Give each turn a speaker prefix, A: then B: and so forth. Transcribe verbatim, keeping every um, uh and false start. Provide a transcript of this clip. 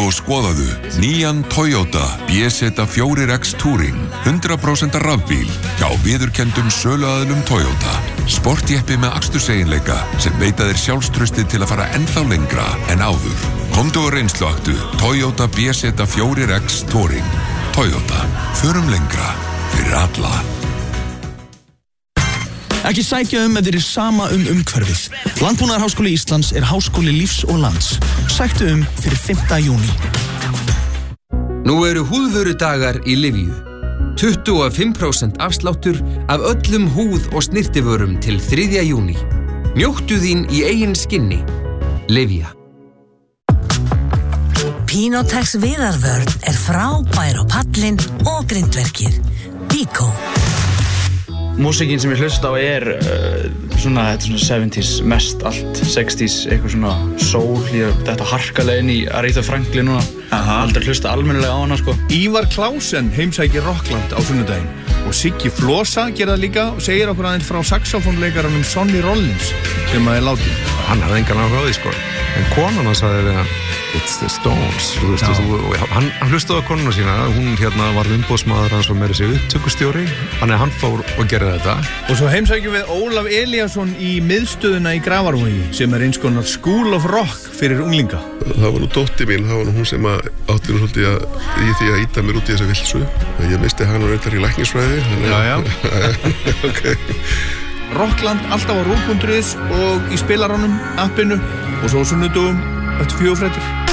A: Komdu og skoðaðu nýjan Toyota B Z fjögur X Touring hundrað prósent rafbíl hjá viðurkenndum söluaðilum Toyota. Sportjeppi með aksturseiginleika sem veita þér sjálfstraustið til að fara ennþá lengra en áður. Komdu og reynsluaktu Toyota B Z fjögur X Touring. Toyota. Förum lengra fyrir alla.
B: Ekki sækja um ef þér er sama um umhverfið. Landbúnaðarháskóli Íslands er háskóli lífs og lands. Sæktu um fyrir fimmta júní.
C: Nú eru húðvörudagar í Livíu. tuttugu og fimm prósent afsláttur af öllum húð- og snyrtivörum til þriðja júní. Njóttu þín í eigin skinni. Livía.
D: Pinotex viðarvörn er frábær á pallinn og grindverkið. Bíkó.
E: Músíkin sem ég hlusta á er uh, svona, þetta er svona seventies, mest allt, sexties, eitthvað svona soul, ég, þetta harkalegin í Aretha Franklin núna. Aha. Aldrei hlusta almennilega á hana, sko.
F: Ívar Klausen heimsækir Rockland á sunnudaginn og Siggi Flosa gera það líka og segir okkur aðeins frá saxofónleikaranum Sonny Rollins sem að er látinn.
G: Hann hafði engan áhuga á því, sko. En konan hans sagði við hann, it's the Stones, þú veist, þú, og hann, hann hlustaði á konuna sína, hún hérna var umboðsmaður hans og meira sig upptökustjóri, þannig að hann fór og gerði þetta.
F: Og svo heimsækjum við Ólaf Elíasson í miðstöðuna í Grafarvogi sem er eins konar School of Rock fyrir unglinga.
H: Það var nú dóttir mín, það var nú hún sem að átti nú svolítið að, í því að íta mér út í þessa vilsu. Ég misti hann og reyndar í læknisfræði.
F: Já, já.
H: Okay.
F: Rockland alltaf á rúv punktur is og í spilaranum, appinu og svo sunnudugum eftir fjögur fréttir.